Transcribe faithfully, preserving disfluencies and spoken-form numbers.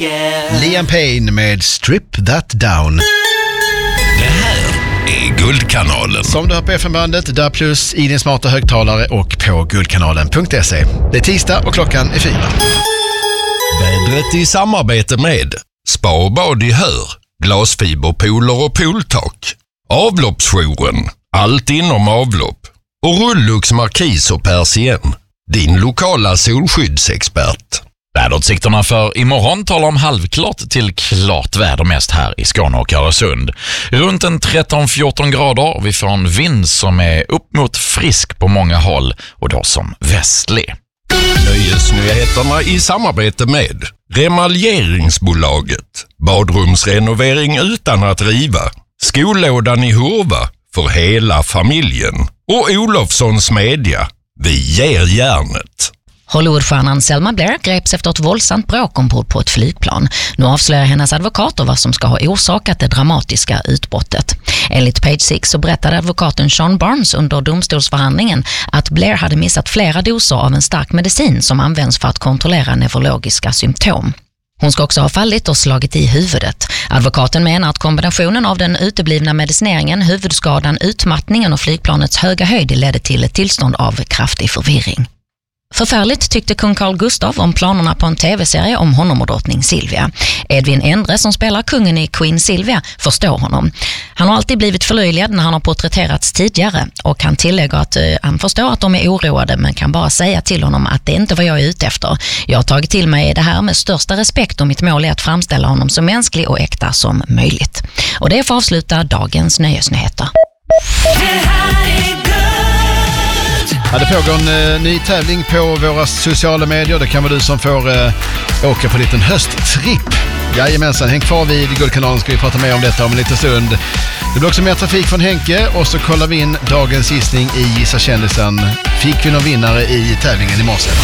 yeah. Liam Payne med Strip That Down. Det här är Guldkanalen. Som du hör på F M-bandet, där plus i din smarta högtalare och på guldkanalen punkt se. Det är tisdag och klockan är fyra. Vädret i samarbete med Spa och bad i Hör, glasfiberpooler och pooltak, avloppsjouren, allt inom avlopp och Rullux Markis och Persien, din lokala solskyddsexpert. Väderutsikterna för imorgon talar om halvklart till klart väder mest här i Skåne och Öresund. Runt en tretton fjorton grader, vi får en vind som är upp mot frisk på många håll och då som västlig. Nöjesnyheterna i samarbete med Remaljeringsbolaget, badrumsrenovering utan att riva, Skolådan i Hurva för hela familjen och Olofssons media, vi ger järnet. Hollywoodstjärnan Selma Blair greps efter ett våldsamt bråk ombord på ett flygplan. Nu avslöjar hennes advokater vad som ska ha orsakat det dramatiska utbrottet. Enligt Page Six så berättade advokaten Sean Barnes under domstolsförhandlingen att Blair hade missat flera doser av en stark medicin som används för att kontrollera neurologiska symptom. Hon ska också ha fallit och slagit i huvudet. Advokaten menar att kombinationen av den uteblivna medicineringen, huvudskadan, utmattningen och flygplanets höga höjd ledde till ett tillstånd av kraftig förvirring. Förfärligt tyckte kung Carl Gustaf om planerna på en tv-serie om honom och drottning Silvia. Edvin Endre som spelar kungen i Queen Silvia förstår honom. Han har alltid blivit förlöjligad när han har porträtterats tidigare och han tillägger att eh, han förstår att de är oroade men kan bara säga till honom att det är inte vad jag är ute efter. Jag har tagit till mig det här med största respekt och mitt mål är att framställa honom så mänsklig och äkta som möjligt. Och det får avsluta dagens nöjesnyheter. Ja, det pågår en eh, ny tävling på våra sociala medier. Det kan vara du som får eh, åka på en liten hösttripp. Jajamensan, häng kvar vid Guldkanalen ska vi prata mer om detta om en liten stund. Det blir också mer trafik från Henke och så kollar vi in dagens gissning i Gissa kändisen. Fick vi någon vinnare i tävlingen i morse?